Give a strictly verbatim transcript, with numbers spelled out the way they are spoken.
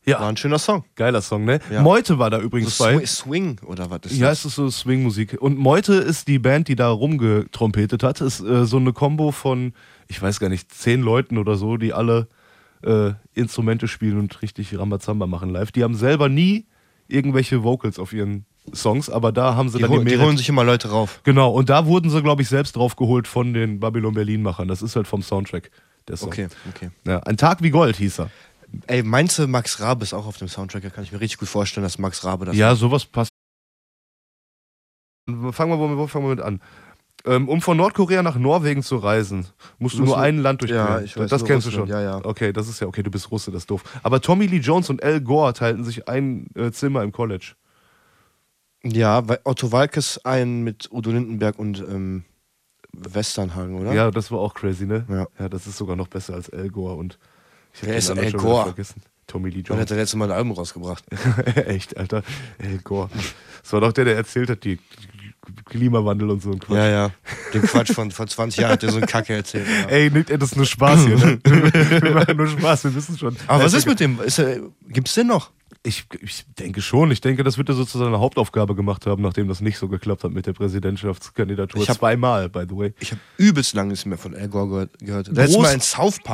Ja. War ein schöner Song. Geiler Song, ne? Ja. Meute war da übrigens So bei. Swing, Swing oder was ist Ja, das? es ist so Swing-Musik. Und Meute ist die Band, die da rumgetrompetet hat. Ist äh, so eine Kombo von, ich weiß gar nicht, zehn Leuten oder so, die alle äh, Instrumente spielen und richtig Rambazamba machen live. Die haben selber nie irgendwelche Vocals auf ihren Songs, aber da haben sie Die, dann hol, die die Merit- holen sich immer Leute rauf. Genau, und da wurden sie, glaube ich, selbst drauf geholt von den Babylon Berlin-Machern. Das ist halt vom Soundtrack der Song. Okay, okay. Ja, Ein Tag wie Gold hieß er. Ey, meinst du, Max Rabe ist auch auf dem Soundtrack? Da kann ich mir richtig gut vorstellen, dass Max Rabe das Ja, macht. sowas passt. Fangen wir, wo, wo fangen wir mit an? Ähm, um von Nordkorea nach Norwegen zu reisen, musst du Muss nur man- ein Land durchqueren. Ja, ich weiß Das nur kennst du Russland. schon. Ja, ja. Okay, das ist ja okay, du bist Russe, das ist doof. Aber Tommy Lee Jones und Al Gore teilten sich ein äh, Zimmer im College. Ja, weil Otto Walkes einen mit Udo Lindenberg und ähm, Westernhagen, oder? Ja, das war auch crazy, ne? Ja. Ja, das ist sogar noch besser als Al Gore und ich hab Wer den ist anderen Al schon wieder Gore? vergessen. Tommy Lee Man Jones. hat der letzte Mal ein Album rausgebracht. Echt, Alter. Al Gore. Das war doch der, der erzählt hat, die Klimawandel und so ein Quatsch. Ja, ja. Den Quatsch von vor zwanzig Jahren hat der so einen Kacke erzählt. Ja. Ey, Nick, ey, das ist nur Spaß hier, ne? Wir machen nur Spaß, wir wissen schon. Aber was ist mit dem? Ist er, gibt's den noch? Ich, ich denke schon. Ich denke, das wird er so zu seiner Hauptaufgabe gemacht haben, nachdem das nicht so geklappt hat mit der Präsidentschaftskandidatur. Ich hab- Zweimal, by the way. Ich habe übelst lange nichts mehr von Al Gore gehört. gehört. Letztes Groß- Mal in South Park.